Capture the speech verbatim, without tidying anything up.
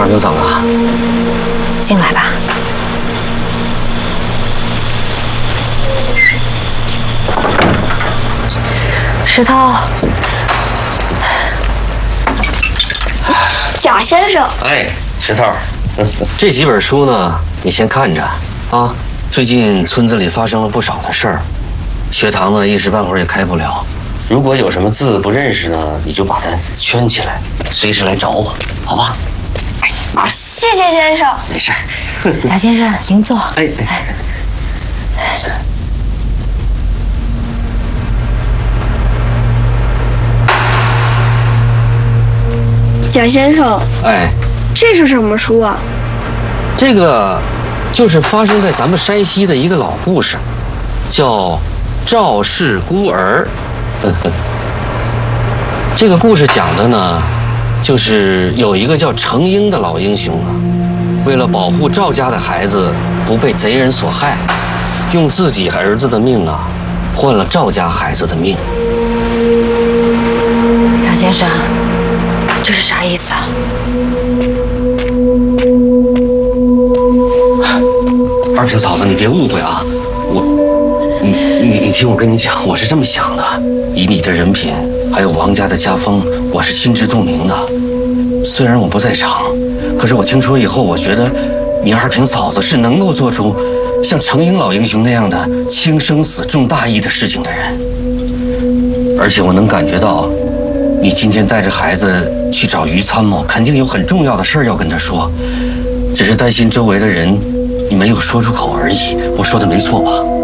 平嫂啊， 进来吧。石头， 贾先生。 哎，石头，这几本书呢，你先看着啊。最近村子里发生了不少的事儿，学堂呢一时半会儿也开不了。如果有什么字不认识呢，你就把它圈起来，随时来找我，好吧？ 哎，啊，谢谢先生。 没事。 贾先生，您坐。 哎哎。 贾先生， 哎， 这是什么书啊？ 这个就是发生在咱们山西的一个老故事，叫《赵氏孤儿》。这个故事讲的呢，就是有一个叫程婴的老英雄啊，为了保护赵家的孩子不被贼人所害，用自己儿子的命啊，换了赵家孩子的命。 贾先生，这是啥意思啊？ 二平嫂子，你别误会啊，我，你你你听我跟你讲，我是这么想的，以你的人品，还有王家的家风，我是心知肚明的。虽然我不在场，可是我听说以后，我觉得你二平嫂子是能够做出像程婴老英雄那样的轻生死重大义的事情的人。而且我能感觉到，你今天带着孩子去找于参谋，肯定有很重要的事儿要跟他说，只是担心周围的人。你没有说出口而已，我说的没错吧？